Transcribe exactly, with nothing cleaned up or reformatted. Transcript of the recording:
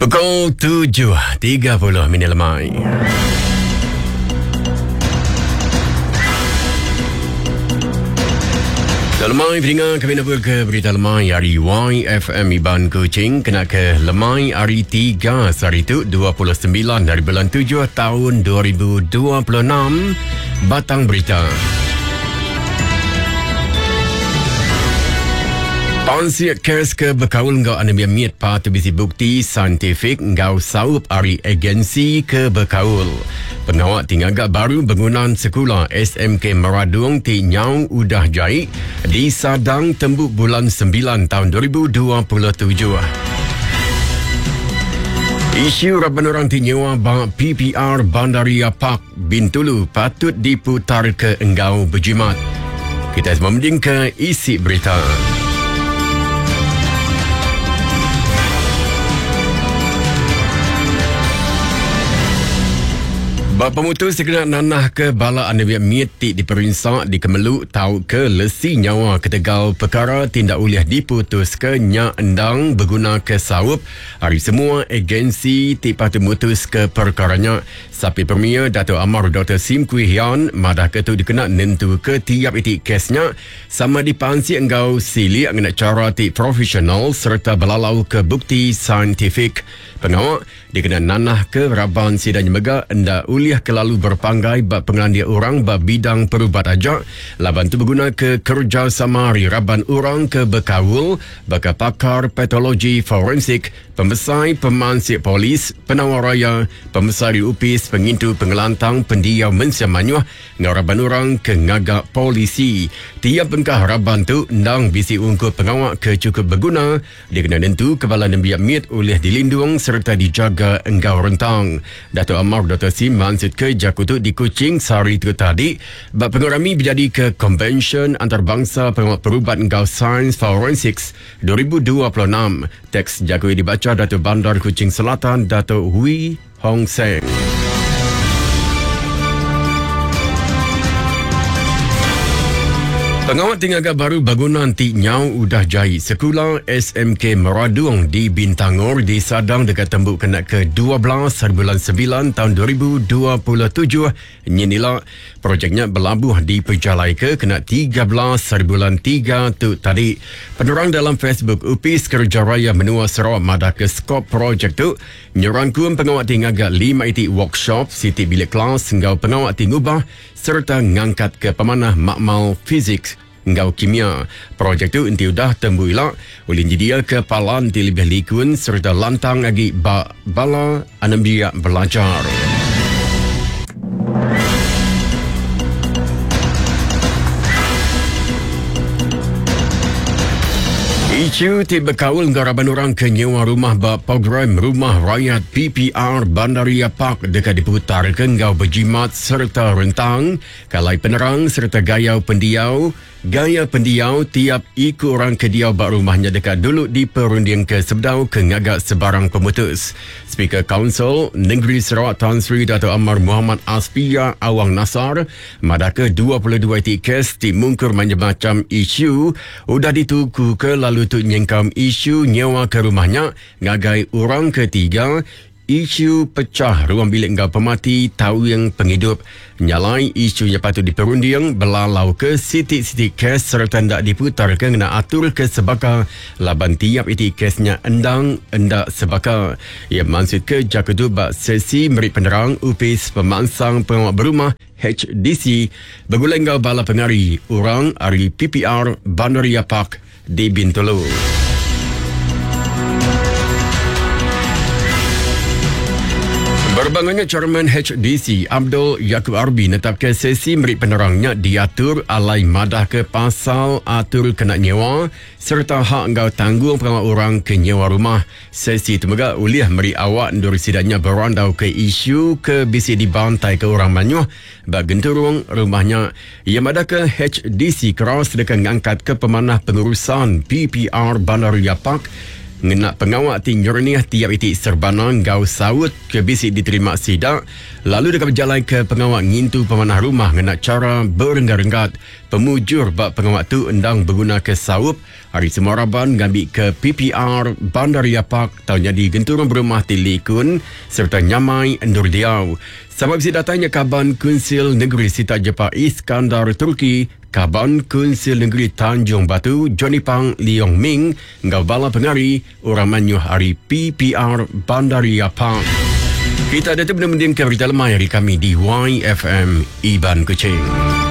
Pukul tujuh tiga puluh minit lemai. Lemai pendengar kami nak ke berita lemai hari Y F M Iban Kuching kena ke lemai hari tiga hari itu dua puluh sembilan dari bulan tujuh tahun dua ribu dua puluh enam. Batang berita. Pansi kes ke berkaul ngau anamia miet patu bisi bukti saintifik ngau saup ari agensi ke berkaul. Pengawak tinggaga baru bangunan sekolah S M K Meradung ti Nyau Udah Jai di Sadang tembuk bulan sembilan tahun dua ribu dua puluh tujuh. Isu raban orang ti nyewa bank P P R Bandaria Park Bintulu patut diputar ke engau berjimat. Kita memending ke isi berita. Bapa mutu sekena nanah ke bala anabia mieti di perinsak di Kemeluk tahu ke lesi nyawa ketegal perkara tindak uliah diputus ke nya endang berguna ke saup hari semua agensi ti patut mutus ke perkaranya. Sapi Premier Dato' Amar Doktor Sim Kui Hian madah ketu dikena nentu ke tiap iti kesnya sama dipansi engkau sili ngena cara ti profesional serta belalau ke bukti saintifik. Pengawak dikena nanah ke Raban Sidang Mega enda uliah kelalu berpanggai bab pengelandia orang bab bidang perubat ajak laban tu berguna ke kerjasama Raban orang ke berkawul baka pakar patologi forensik pembesai pemansik polis penawar raya pembesari upis pengintu pengelantang pendiau mensiamanyuh ngaraban orang ke ngagak polisi tiap bengkah Raban tu ndang bisi ungkup pengawak ke cukup berguna dikena nentu kepala nembiak miet oleh dilindung serta dijaga engkau rentang. Dato' Amar Doktor Sim mansut ke Jakutu di Kuching sehari itu tadi bab pengurami berjadi ke Convention Antarabangsa Pengawak Perubat Engkau Sains Forensics dua ribu dua puluh enam. Teks Jakui dibaca Dato' Bandar Kuching Selatan Dato' Hui Hong Seng. Pengawat tinggaga baru bangunan ti Nyau Udah Jai sekolah S M K Meradung di Bintangor di Sadang dekat tembuk kena ke dua belas hari bulan sembilan tahun dua ribu dua puluh tujuh. Nyinilah projeknya berlabuh di Pejalai ke kena tiga belas hari bulan tiga tu tadi. Penerang dalam Facebook Upis Kerja Raya Menua Sarawak madah ke skop projek tu nyerangkum pengawat tinggaga lima iti workshop siti bilik kelas hingga pengawat tingubah serta ngangkat ke pemanah makmal fizik ngau kimia. Projek tu enti udah tembuila ulin jedia ke palan di lebih likun serta lantang lagi ba bala anambia belajar. Isu ti berkaul ngaraban orang ke nyewa rumah ba program Rumah Rakyat P P R Bandaria Park dekat diputar ke ngau berjimat serta rentang kalai penerang serta gaya pendiau gaya pendiau tiap ikut orang ke diau bak rumahnya dekat dulu di perundian ke sebdau ke ngagak sebarang pemutus. Speaker Council Negeri Sarawak Tan Sri Dato' Amar Muhammad Asfiya Awang Nasar madah ke dua puluh dua ti kes ti mungkur macam isu udah dituku ke lalu tu nyengkam isu nyewa ke rumahnya ngagai orang ketiga isu pecah ruang bilik ngau pemati tahu yang penghidup nyalai isu yang patut diperundiang belalau ke sitik-sitik kes serta hendak diputar ke kena atur ke sebaka laban tiap iti kesnya endang endak sebaka. Ia maksud ke Jakutu bak sesi merit penerang upis pemansang pengawak berumah H D C bergulai ngau bala pengari orang ari P P R Bandaria Park di Bintulu. Berbangannya Chairman H D C Abdul Yaakob Arbi netapkan sesi merit penerangnya diatur alai madah ke pasal atur kena nyewa serta hak engkau tanggung pengawal orang ke nyewa rumah. Sesi itu mega uliah meri awak nduri sidanya berandau ke isu ke bisi dibantai ke orang manyuh bak genturung rumahnya. Ia madah ke H D C keras dekat ngangkat ke pemanah pengurusan P P R Bandaria Park ngenak pengawak ti nyurniah tiap iti serbana ngau saut ke bisi diterima sidak lalu dekat berjalan ke pengawak ngintu pemanah rumah ngenak cara berenggat-renggat pemujur bak pengawak tu endang berguna ke saup Hari Semaraban ngambil ke P P R Bandaria Park tau jadi genturun berumah Tilikun serta Nyamai Nurdiau. Sebab si datangnya Kaban Kunsil Negeri Sita Jepang Iskandar Turki, Kaban Kunsil Negeri Tanjung Batu Johnny Pang Leong Ming ngau bala pengari orang manyuh hari P P R Bandaria Park. Kita ada tu benda-benda ke berita lemah hari kami di Y F M Iban Kuching.